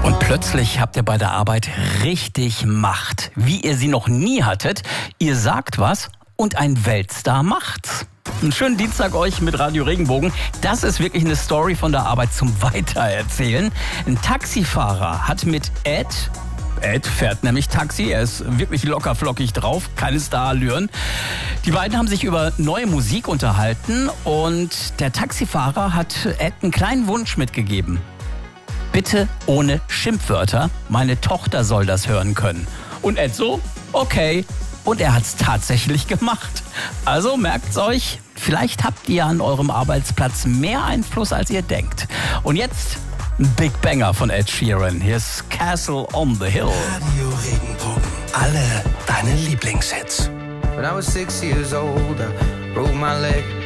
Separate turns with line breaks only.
Und plötzlich habt ihr bei der Arbeit richtig Macht, wie ihr sie noch nie hattet. Ihr sagt was und ein Weltstar macht's. Einen schönen Dienstag euch mit Radio Regenbogen. Das ist wirklich eine Story von der Arbeit zum Weitererzählen. Ein Taxifahrer hat mit Ed fährt nämlich Taxi, er ist wirklich locker flockig drauf, keine Starallüren. Die beiden haben sich über neue Musik unterhalten und der Taxifahrer hat Ed einen kleinen Wunsch mitgegeben. Bitte ohne Schimpfwörter, meine Tochter soll das hören können. Und Ed so, okay. Und er hat's tatsächlich gemacht. Also merkt's euch, vielleicht habt ihr an eurem Arbeitsplatz mehr Einfluss, als ihr denkt. Und jetzt ein Big Banger von Ed Sheeran. Hier ist Castle on the Hill.
Radio Regenbogen. Alle deine Lieblingshits.
When I was 6 years old, I broke my leg.